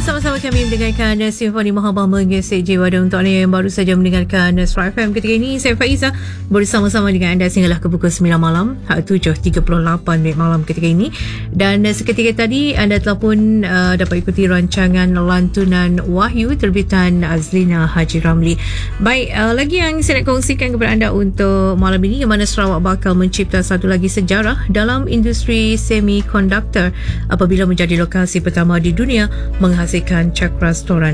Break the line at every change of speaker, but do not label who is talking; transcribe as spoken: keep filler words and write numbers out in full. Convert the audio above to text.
bersama-sama kami mendengarkan Simfoni Mahabah menggesek jiwa. Dan untuk anda yang baru saja mendengarkan Suara F M ketika ini, saya Faiza bersama-sama dengan anda sehinggalah ke pukul sembilan malam, tujuh tiga puluh lapan minit malam ketika ini. Dan uh, seketika tadi anda telah pun uh, dapat ikuti rancangan Lantunan Wahyu terbitan Azlina Haji Ramli. Baik, uh, lagi yang saya nak kongsikan kepada anda untuk malam ini, yang mana Sarawak bakal mencipta satu lagi sejarah dalam industri semikonduktor apabila menjadi lokasi pertama di dunia menghasilkan cakra restoran